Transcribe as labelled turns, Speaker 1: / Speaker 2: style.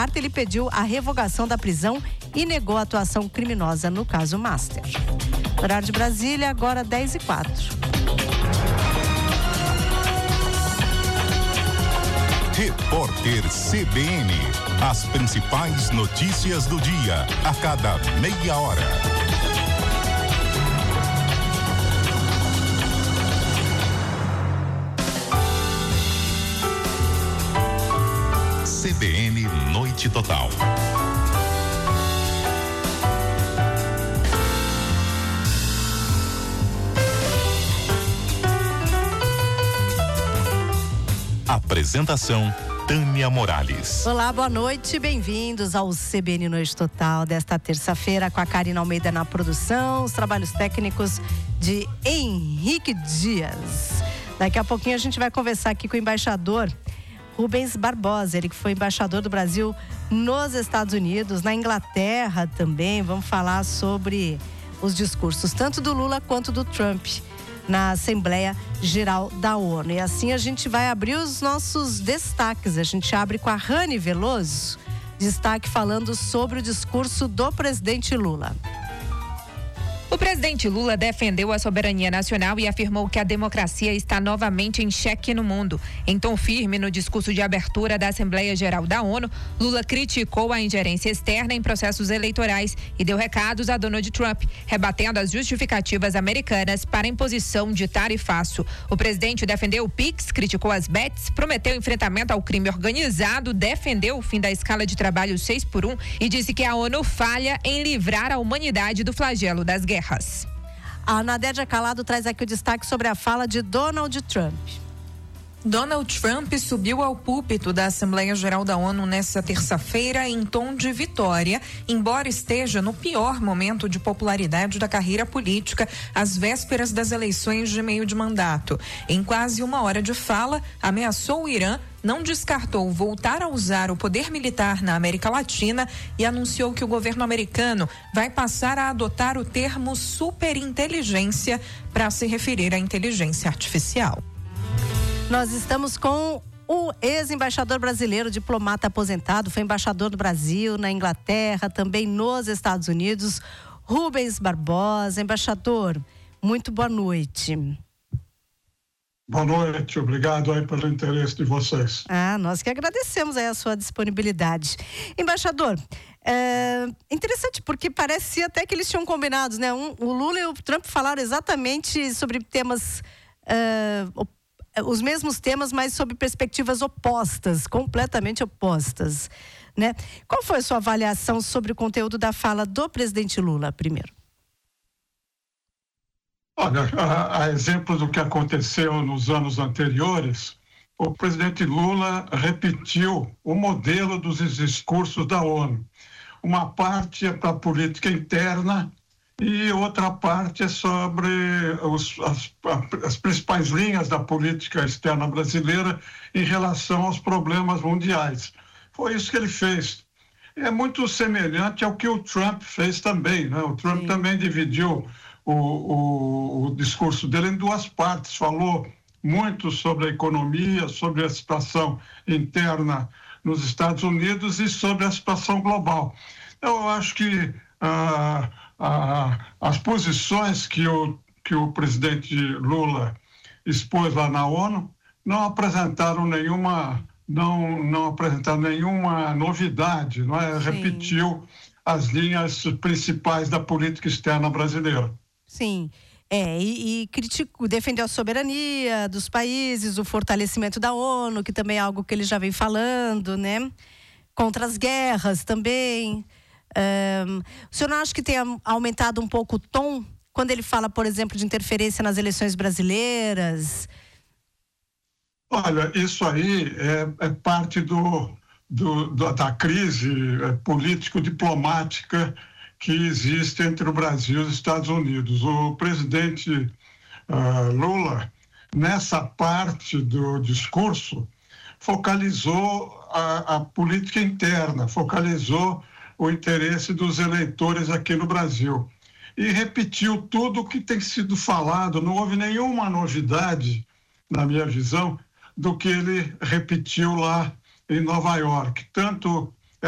Speaker 1: carta, ele pediu a revogação da prisão e negou a atuação criminosa no caso Master. Horário de Brasília, agora 10h04.
Speaker 2: Repórter CBN. As principais notícias do dia, a cada meia hora. CBN Noite Total. Apresentação Tânia Morales.
Speaker 1: Olá, boa noite, bem-vindos ao CBN Noite Total desta terça-feira, com a Karina Almeida na produção, os trabalhos técnicos de Henrique Dias. Daqui a pouquinho a gente vai conversar aqui com o embaixador Rubens Barbosa, ele que foi embaixador do Brasil nos Estados Unidos, na Inglaterra também. Vamos falar sobre os discursos tanto do Lula quanto do Trump na Assembleia Geral da ONU. E assim a gente vai abrir os nossos destaques. A gente abre com a Rani Veloso, destaque falando sobre o discurso do presidente Lula.
Speaker 3: O presidente Lula defendeu a soberania nacional e afirmou que a democracia está novamente em xeque no mundo. Em tom firme, no discurso de abertura da Assembleia Geral da ONU, Lula criticou a ingerência externa em processos eleitorais e deu recados a Donald Trump, rebatendo as justificativas americanas para a imposição de tarifaço. O presidente defendeu o PIX, criticou as bets, prometeu enfrentamento ao crime organizado, defendeu o fim da escala de trabalho 6x1 e disse que a ONU falha em livrar a humanidade do flagelo das guerras.
Speaker 1: A Nadédia Calado traz aqui o destaque sobre a fala de Donald Trump.
Speaker 4: Donald Trump subiu ao púlpito da Assembleia Geral da ONU nesta terça-feira em tom de vitória, embora esteja no pior momento de popularidade da carreira política, às vésperas das eleições de meio de mandato. Em quase uma hora de fala, ameaçou o Irã, não descartou voltar a usar o poder militar na América Latina e anunciou que o governo americano vai passar a adotar o termo superinteligência para se referir à inteligência artificial.
Speaker 1: Nós estamos com o ex-embaixador brasileiro, diplomata aposentado, foi embaixador do Brasil na Inglaterra, também nos Estados Unidos, Rubens Barbosa. Embaixador, muito boa noite.
Speaker 5: Boa noite, obrigado aí pelo interesse de vocês.
Speaker 1: Nós que agradecemos aí a sua disponibilidade. Embaixador, interessante porque parece até que eles tinham combinados, né? O Lula e o Trump falaram exatamente sobre temas, os mesmos temas, mas sob perspectivas opostas, completamente opostas, né? Qual foi a sua avaliação sobre o conteúdo da fala do presidente Lula, primeiro?
Speaker 5: Olha, a exemplo do que aconteceu nos anos anteriores, o presidente Lula repetiu o modelo dos discursos da ONU. Uma parte é para a política interna e outra parte é sobre as principais linhas da política externa brasileira em relação aos problemas mundiais. Foi isso que ele fez. É muito semelhante ao que o Trump fez também, né? O Trump também dividiu o discurso dele em duas partes, falou muito sobre a economia, sobre a situação interna nos Estados Unidos e sobre a situação global. Eu acho que as posições que o presidente Lula expôs lá na ONU não apresentaram nenhuma novidade, não é? Repetiu as linhas principais da política externa brasileira.
Speaker 1: Sim, e criticou, defendeu a soberania dos países, o fortalecimento da ONU, que também é algo que ele já vem falando, né? Contra as guerras também. O senhor não acha que tem aumentado um pouco o tom quando ele fala, por exemplo, de interferência nas eleições brasileiras?
Speaker 5: Olha, isso aí é parte da crise político-diplomática que existe entre o Brasil e os Estados Unidos. O presidente Lula, nessa parte do discurso, focalizou a política interna, focalizou o interesse dos eleitores aqui no Brasil. E repetiu tudo o que tem sido falado, não houve nenhuma novidade, na minha visão, do que ele repetiu lá em Nova York, tanto